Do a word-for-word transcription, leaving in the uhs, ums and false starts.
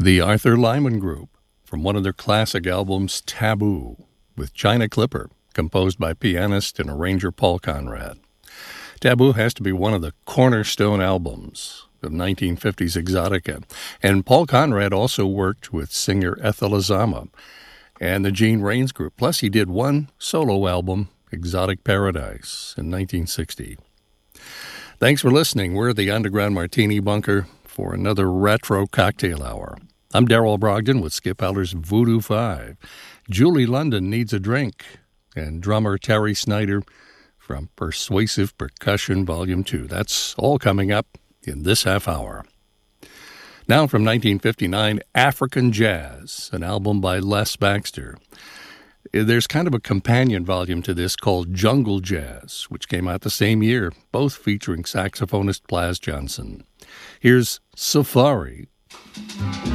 The Arthur Lyman Group, from one of their classic albums, Taboo, with China Clipper, composed by pianist and arranger Paul Conrad. Taboo has to be one of the cornerstone albums of nineteen fifties exotica, and Paul Conrad also worked with singer Ethel Azama and the Gene Rains Group. Plus, he did one solo album, Exotic Paradise, in nineteen sixty. Thanks for listening. We're the Underground Martini Bunker for another retro cocktail hour. I'm Darrell Brogdon with Skip Heller's Voodoo Five. Julie London Needs a Drink, and drummer Terry Snyder from Persuasive Percussion Volume two. That's all coming up in this half hour. Now from nineteen fifty-nine, African Jazz, an album by Les Baxter. There's kind of a companion volume to this called Jungle Jazz, which came out the same year, both featuring saxophonist Plas Johnson. Here's Safari